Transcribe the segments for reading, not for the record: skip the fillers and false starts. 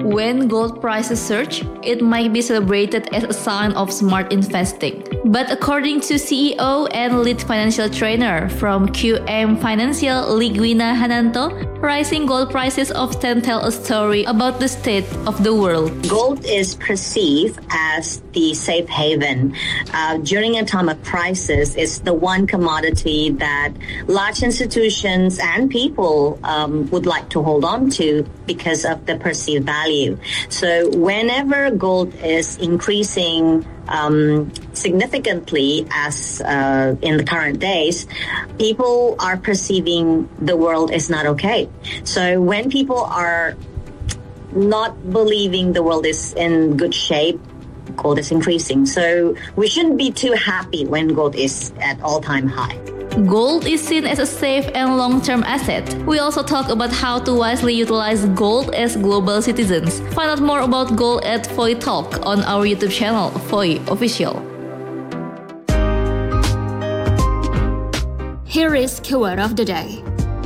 When gold prices surge, it might be celebrated as a sign of smart investing. But according to CEO and lead financial trainer from QM Financial, Ligwina Hananto, rising gold prices often tell a story about the state of the world. Gold is perceived as the safe haven. During a time of crisis, it's the one commodity that large institutions and people would like to hold on to because of the perceived value. So whenever gold is increasing significantly as in the current days, people are perceiving the world is not okay. So when people are not believing the world is in good shape, gold is increasing. So we shouldn't be too happy when gold is at all-time high. Gold is seen as a safe and long-term asset. We also talk about how to wisely utilize gold as global citizens. Find out more about gold at Foy Talk on our YouTube channel, Foy Official. Here is keyword of the day.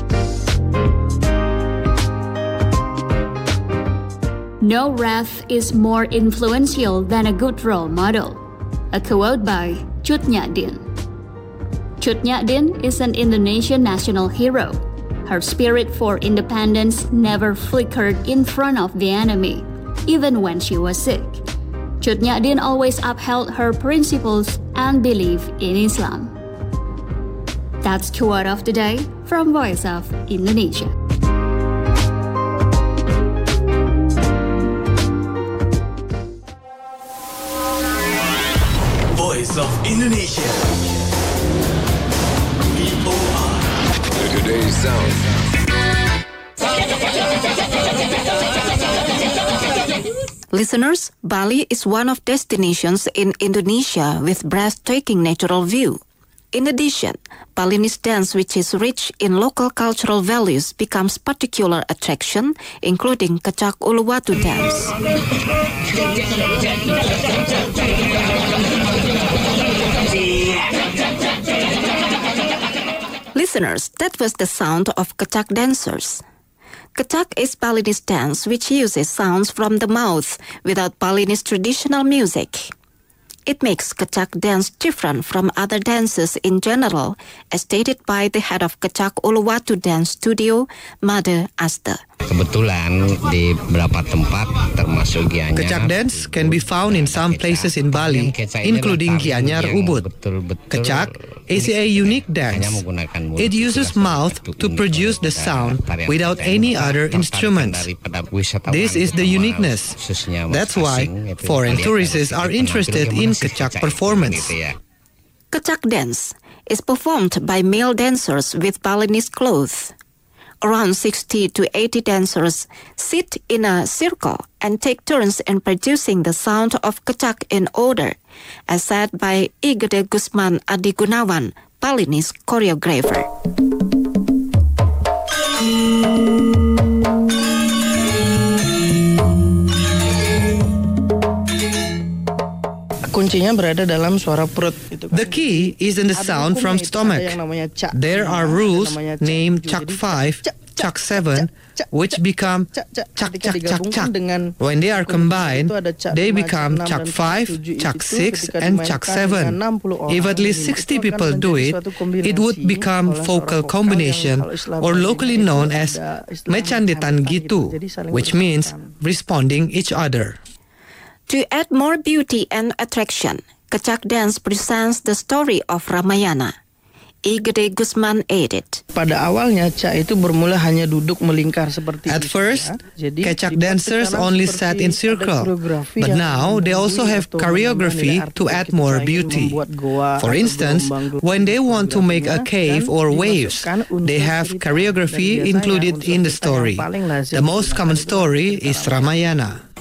No wrath is more influential than a good role model. A quote by Cut Nyak Dien. Cut Nyak Dien is an Indonesian national hero. Her spirit for independence never flickered in front of the enemy, even when she was sick. Cut Nyak Dien always upheld her principles and belief in Islam. That's quote of the day from Voice of Indonesia. Voice of Indonesia. Today's sound. Listeners, Bali is one of destinations in Indonesia with breathtaking natural view. In addition, Balinese dance, which is rich in local cultural values, becomes particular attraction, including Kecak Uluwatu dance. Listeners, that was the sound of Kecak dancers. Kecak is Balinese dance which uses sounds from the mouth without Balinese traditional music. It makes Kecak dance different from other dances in general, as stated by the head of Kecak Uluwatu Dance Studio, Made Asta. Kebetulan di beberapa tempat termasuk Gianyar. Kecak dance can be found in some places in Bali, including Gianyar Ubud. Kecak is a unique dance. It uses mouth to produce the sound without any other instruments. This is the uniqueness. That's why foreign tourists are interested in Kecak performance. Kecak dance is performed by male dancers with Balinese clothes. Around 60 to 80 dancers sit in a circle and take turns in producing the sound of Kecak in order, as said by I Gede Gusman Adi Gunawan, Balinese choreographer. Kuncinya berada dalam suara perut. The key is in the sound from stomach. There are rules named Chak 5, Chak 7, which become Chak Chak Chak Chak. When they are combined, they become Chak 5, Chak 6, and Chak 7. If at least 60 people do it, it would become vocal combination, or locally known as Mecandetan Gitu, which means responding each other. To add more beauty and attraction, Kecak dance presents the story of Ramayana. I Gede Gusman added. Pada awalnya Cak itu bermula hanya duduk melingkar seperti At first, Kecak dancers only sat in circle, but now they also have choreography to add more beauty. For instance, when they want to make a cave or waves, they have choreography included in the story. The most common story is Ramayana.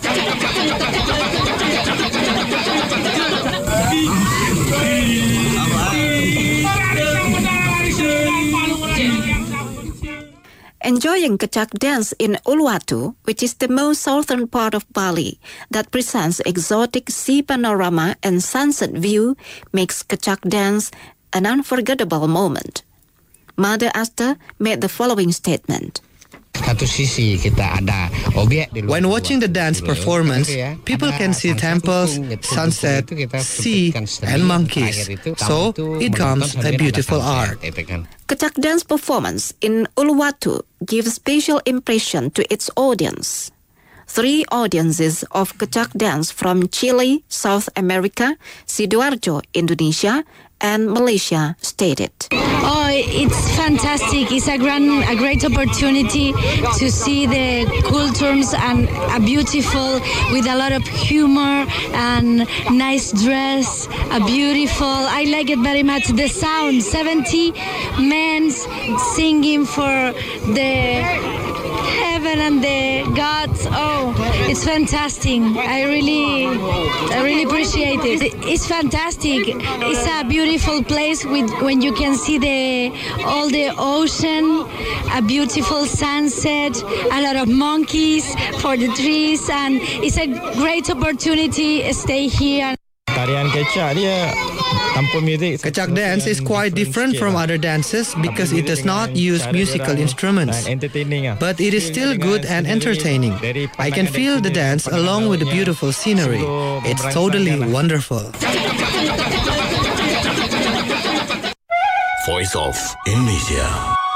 Enjoying Kecak dance in Uluwatu, which is the most southern part of Bali, that presents exotic sea panorama and sunset view, makes Kecak dance an unforgettable moment. Made Asta made the following statement. Satu sisi kita ada objek di luar. When watching the dance performance, people can see temples, sunset, sea, and monkeys. So it becomes a beautiful art. Kecak dance performance in Uluwatu gives special impression to its audience. 3 audiences of Kecak dance from Chile, South America, Sidoarjo, Indonesia, and Malaysia stated. Oh, it's fantastic. It's a great opportunity to see the cultures and a beautiful, with a lot of humor and nice dress, a beautiful. I like it very much. The sound, 70 men singing for the heaven and the gods. Oh, it's fantastic. I really appreciate it. It's fantastic. It's a beautiful place when you can see all the ocean, a beautiful sunset, a lot of monkeys for the trees, and it's a great opportunity to stay here. Tarian kecak dia tanpa muzik. Kecak dance is quite different from other dances because it does not use musical instruments. But it is still good and entertaining. I can feel the dance along with the beautiful scenery. It's totally wonderful. Voice of Indonesia.